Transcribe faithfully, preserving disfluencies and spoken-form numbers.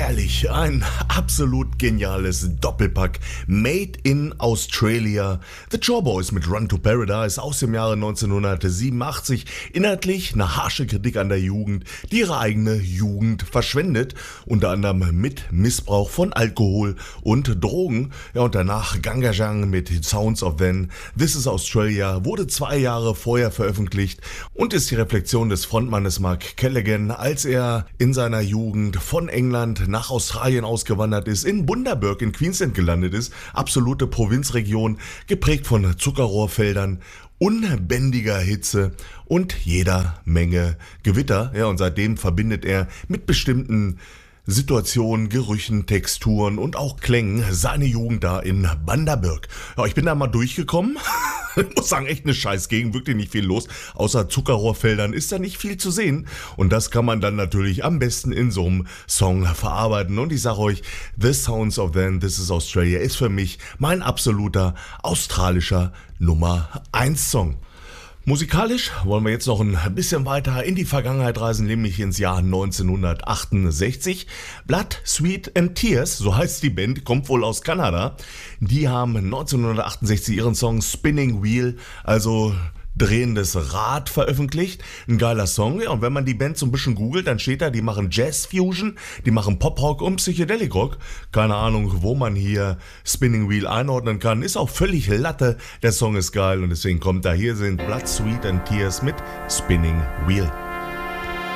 Herrlich, ein absolut geniales Doppelpack. Made in Australia. The Chore Boys mit Run to Paradise aus dem Jahre neunzehnhundertsiebenundachtzig. Inhaltlich eine harsche Kritik an der Jugend, die ihre eigene Jugend verschwendet. Unter anderem mit Missbrauch von Alkohol und Drogen. Ja, und danach Gangajang mit Sounds of Then. This is Australia wurde zwei Jahre vorher veröffentlicht und ist die Reflexion des Frontmannes Mark Callaghan, als er in seiner Jugend von England nach Australien ausgewandert ist, in Bundaberg in Queensland gelandet ist, absolute Provinzregion, geprägt von Zuckerrohrfeldern, unbändiger Hitze und jeder Menge Gewitter. Ja, und seitdem verbindet er mit bestimmten Situationen, Gerüchen, Texturen und auch Klängen seine Jugend da in Bundaberg. Ja, ich bin da mal durchgekommen. Ich muss sagen, echt eine scheiß Gegend, wirklich nicht viel los. Außer Zuckerrohrfeldern ist da nicht viel zu sehen. Und das kann man dann natürlich am besten in so einem Song verarbeiten. Und ich sage euch, The Sounds of Then, This is Australia ist für mich mein absoluter australischer Nummer eins Song. Musikalisch wollen wir jetzt noch ein bisschen weiter in die Vergangenheit reisen, nämlich ins Jahr neunzehnhundertachtundsechzig. Blood, Sweat and Tears, so heißt die Band, kommt wohl aus Kanada. Die haben neunzehnhundertachtundsechzig ihren Song Spinning Wheel, also drehendes Rad, veröffentlicht. Ein geiler Song. Ja, und wenn man die Band so ein bisschen googelt, dann steht da, die machen Jazz Fusion, die machen Pop-Rock und Psychedelic Rock. Keine Ahnung, wo man hier Spinning Wheel einordnen kann. Ist auch völlig Latte. Der Song ist geil und deswegen kommt da. Hier sind Blood, Sweat and Tears mit Spinning Wheel.